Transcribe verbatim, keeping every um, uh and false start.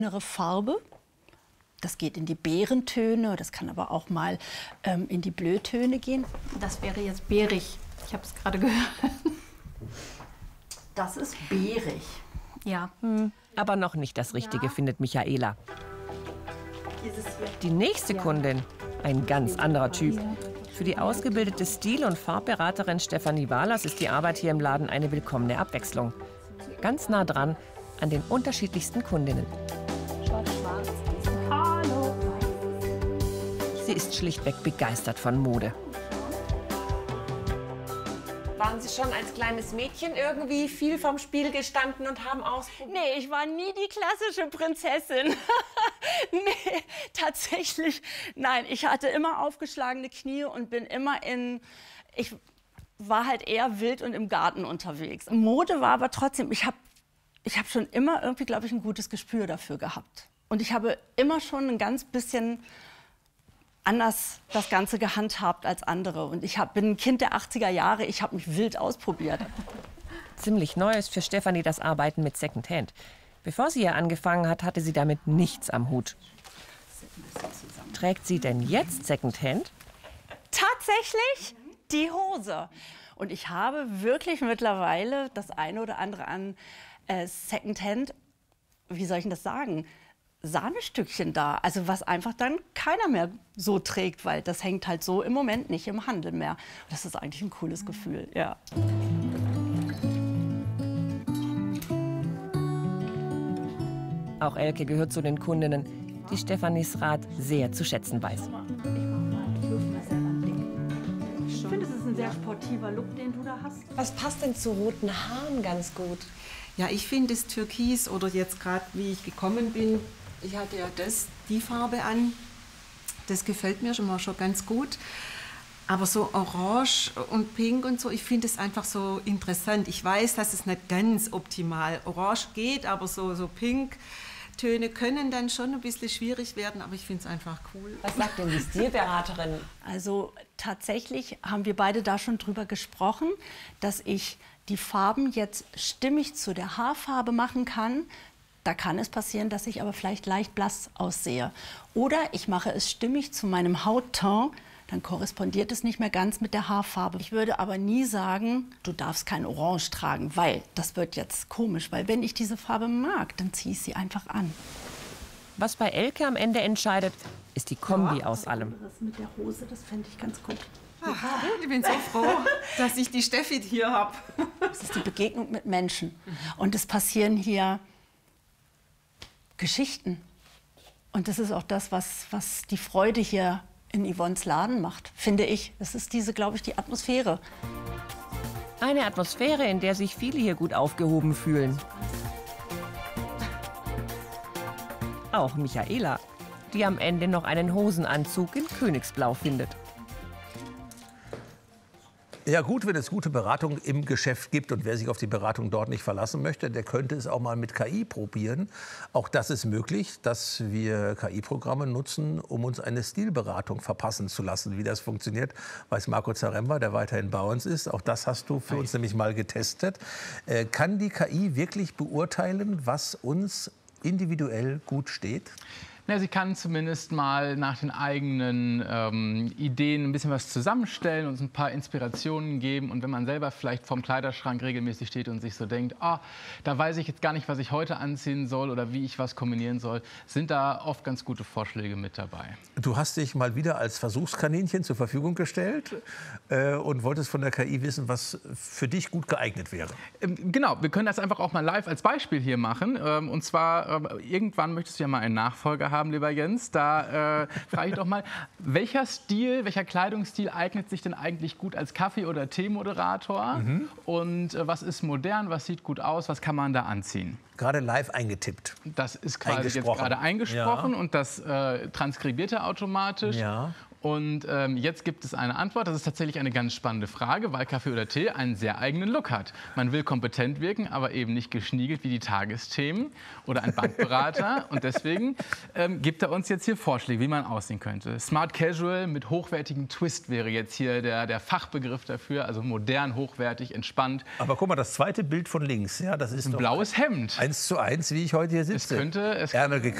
Farbe. Das geht in die Beerentöne, das kann aber auch mal ähm, in die Blötöne gehen. Das wäre jetzt beerig. Ich habe es gerade gehört. Das ist beerig. Ja. Hm, aber noch nicht das Richtige, ja, findet Michaela. Die nächste Kundin, ein ganz anderer Typ. Für die ausgebildete Stil- und Farbberaterin Stefanie Wahlers ist die Arbeit hier im Laden eine willkommene Abwechslung. Ganz nah dran an den unterschiedlichsten Kundinnen. Sie ist schlichtweg begeistert von Mode. Waren Sie schon als kleines Mädchen irgendwie viel vom Spiel gestanden und haben ausprobiert? Nee, ich war nie die klassische Prinzessin. Nee, tatsächlich, nein. Ich hatte immer aufgeschlagene Knie und bin immer in... Ich war halt eher wild und im Garten unterwegs. Mode war aber trotzdem... Ich habe ich hab schon immer irgendwie, glaube ich, ein gutes Gespür dafür gehabt. Und ich habe immer schon ein ganz bisschen anders das Ganze gehandhabt als andere. Und ich hab, bin ein Kind der achtziger Jahre, ich habe mich wild ausprobiert. Ziemlich neu ist für Stefanie das Arbeiten mit Secondhand. Bevor sie hier angefangen hat, hatte sie damit nichts am Hut. Trägt sie denn jetzt Secondhand? Tatsächlich die Hose. Und ich habe wirklich mittlerweile das eine oder andere an äh, Secondhand, wie soll ich denn das sagen, Sahnestückchen da, also was einfach dann keiner mehr so trägt, weil das hängt halt so im Moment nicht im Handel mehr. Das ist eigentlich ein cooles Gefühl, ja. Auch Elke gehört zu den Kundinnen, die Stefanis Rat sehr zu schätzen weiß. Ich finde, es ist ein sehr sportiver Look, den du da hast. Was passt denn zu roten Haaren ganz gut? Ja, ich finde das Türkis oder jetzt gerade, wie ich gekommen bin, ich hatte ja das, die Farbe an, das gefällt mir schon mal schon ganz gut. Aber so orange und pink und so, ich finde es einfach so interessant. Ich weiß, dass es nicht ganz optimal orange geht, aber so, so Pink-Töne können dann schon ein bisschen schwierig werden, aber ich finde es einfach cool. Was sagt denn die Stilberaterin? Also tatsächlich haben wir beide da schon drüber gesprochen, dass ich die Farben jetzt stimmig zu der Haarfarbe machen kann. Da kann es passieren, dass ich aber vielleicht leicht blass aussehe. Oder ich mache es stimmig zu meinem Hautton, dann korrespondiert es nicht mehr ganz mit der Haarfarbe. Ich würde aber nie sagen, du darfst kein Orange tragen, weil das wird jetzt komisch. Weil wenn ich diese Farbe mag, dann ziehe ich sie einfach an. Was bei Elke am Ende entscheidet, ist die Kombi ja, aus allem. Das mit der Hose, das fände ich ganz gut. Ach, ich bin so froh, dass ich die Steffi hier habe. Es ist die Begegnung mit Menschen. Und es passieren hier Geschichten. Und das ist auch das, was, was die Freude hier in Yvonnes Laden macht, finde ich. Das ist diese, glaube ich, die Atmosphäre. Eine Atmosphäre, in der sich viele hier gut aufgehoben fühlen. Auch Michaela, die am Ende noch einen Hosenanzug in Königsblau findet. Ja gut, wenn es gute Beratung im Geschäft gibt und wer sich auf die Beratung dort nicht verlassen möchte, der könnte es auch mal mit K I probieren. Auch das ist möglich, dass wir K I-Programme nutzen, um uns eine Stilberatung verpassen zu lassen. Wie das funktioniert, weiß Marco Zaremba, der weiterhin bei uns ist. Auch das hast du für uns nämlich mal getestet. Äh, kann die K I wirklich beurteilen, was uns individuell gut steht? Ja, sie kann zumindest mal nach den eigenen ähm, Ideen ein bisschen was zusammenstellen, uns ein paar Inspirationen geben. Und wenn man selber vielleicht vorm Kleiderschrank regelmäßig steht und sich so denkt, ah, da weiß ich jetzt gar nicht, was ich heute anziehen soll oder wie ich was kombinieren soll, sind da oft ganz gute Vorschläge mit dabei. Du hast dich mal wieder als Versuchskaninchen zur Verfügung gestellt äh, und wolltest von der K I wissen, was für dich gut geeignet wäre. Ähm, genau, wir können das einfach auch mal live als Beispiel hier machen. Ähm, und zwar, äh, irgendwann möchtest du ja mal einen Nachfolger haben, lieber Jens. Da äh, frage ich doch mal, welcher Stil, welcher Kleidungsstil eignet sich denn eigentlich gut als Kaffee- oder Teemoderator? Mhm. Und äh, was ist modern, was sieht gut aus, was kann man da anziehen? Gerade live eingetippt. Das ist quasi jetzt gerade eingesprochen, ja. Und das äh, transkribiert er automatisch. Ja. Und ähm, jetzt gibt es eine Antwort. Das ist tatsächlich eine ganz spannende Frage, weil Kaffee oder Tee einen sehr eigenen Look hat. Man will kompetent wirken, aber eben nicht geschniegelt wie die Tagesthemen oder ein Bankberater. Und deswegen ähm, gibt er uns jetzt hier Vorschläge, wie man aussehen könnte. Smart Casual mit hochwertigem Twist wäre jetzt hier der, der Fachbegriff dafür. Also modern, hochwertig, entspannt. Aber guck mal, das zweite Bild von links, ja, das ist Ein doch blaues Hemd. eins zu eins, wie ich heute hier sitze. Es könnte, es Ärmel